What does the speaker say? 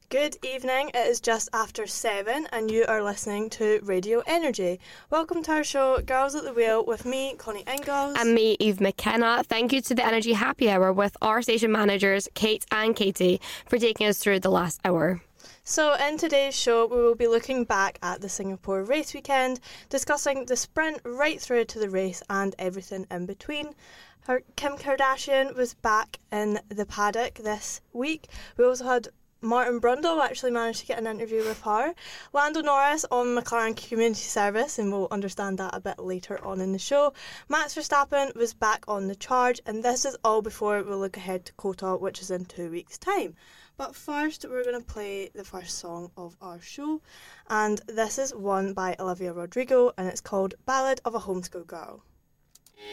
Good evening, it is just after 7 and you are listening to Radio Energy. Welcome to our show, Girls at the Wheel, with me, Connie Ingalls. And me, Eve McKenna. Thank you to the Energy Happy Hour with our station managers, Kate and Katie, for taking us through the last hour. So in today's show, we will be looking back at the Singapore race weekend, discussing the sprint right through to the race and everything in between. Kim Kardashian was back in the paddock this week. We also had Martin Brundle, actually managed to get an interview with her. Lando Norris on McLaren Community Service, and we'll understand that a bit later on in the show. Max Verstappen was back on the charge, and this is all before we look ahead to COTA, which is in 2 weeks' time. But first, we're going to play the first song of our show, and this is one by Olivia Rodrigo, and it's called Ballad of a Homeschool Girl.